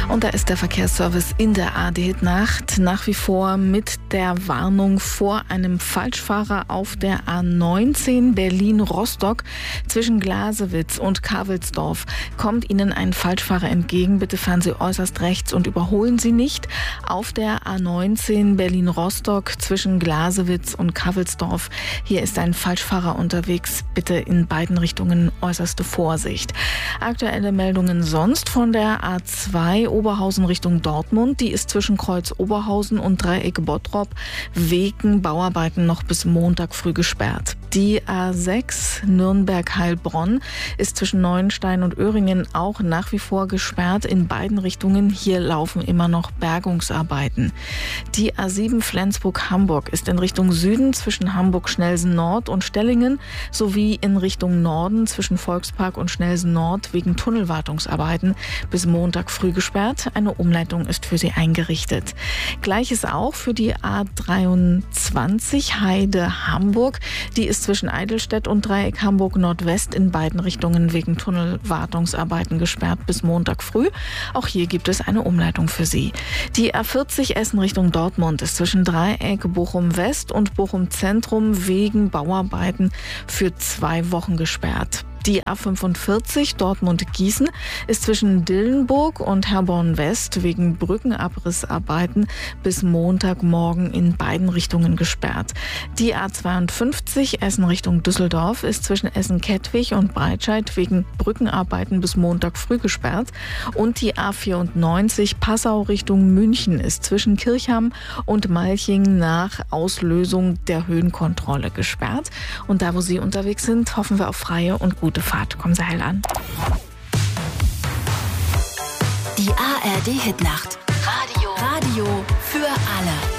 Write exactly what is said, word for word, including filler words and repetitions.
Und da ist der Verkehrsservice in der A D-Nacht nach wie vor mit der Warnung vor einem Falschfahrer auf der A neunzehn Berlin-Rostock zwischen Glasewitz und Kavelsdorf. Kommt Ihnen ein Falschfahrer entgegen, bitte fahren Sie äußerst rechts und überholen Sie nicht. Auf der A neunzehn Berlin-Rostock zwischen Glasewitz und Kavelsdorf. Hier ist ein Falschfahrer unterwegs. Bitte in beiden Richtungen äußerste Vorsicht. Aktuelle Meldungen sonst von der A zwei Oberhausen Richtung Dortmund. Die ist zwischen Kreuz Oberhausen und Dreieck Bottrop wegen Bauarbeiten noch bis Montag früh gesperrt. Die A sechs Nürnberg-Heilbronn ist zwischen Neuenstein und Öhringen auch nach wie vor gesperrt in beiden Richtungen. Hier laufen immer noch Bergungsarbeiten. Die A sieben Flensburg-Hamburg ist in Richtung Süden zwischen Hamburg-Schnelsen-Nord und Stellingen sowie in Richtung Norden zwischen Volkspark und Schnelsen-Nord wegen Tunnelwartungsarbeiten bis Montag früh gesperrt. Eine Umleitung ist für sie eingerichtet. Gleiches auch für die A dreiundzwanzig Heide-Hamburg. Die ist zwischen Eidelstedt und Dreieck Hamburg Nordwest in beiden Richtungen wegen Tunnelwartungsarbeiten gesperrt bis Montag früh. Auch hier gibt es eine Umleitung für Sie. Die A vierzig Essen Richtung Dortmund ist zwischen Dreieck Bochum West und Bochum Zentrum wegen Bauarbeiten für zwei Wochen gesperrt. Die A fünfundvierzig Dortmund-Gießen ist zwischen Dillenburg und Herborn-West wegen Brückenabrissarbeiten bis Montagmorgen in beiden Richtungen gesperrt. Die A zweiundfünfzig Essen Richtung Düsseldorf ist zwischen Essen-Kettwig und Breitscheid wegen Brückenarbeiten bis Montag früh gesperrt. Und die A vierundneunzig Passau Richtung München ist zwischen Kirchham und Malching nach Auslösung der Höhenkontrolle gesperrt. Und da, wo Sie unterwegs sind, hoffen wir auf freie und gute Gute Fahrt. Kommen Sie heil an. Die A R D-Hitnacht. Radio. Radio für alle.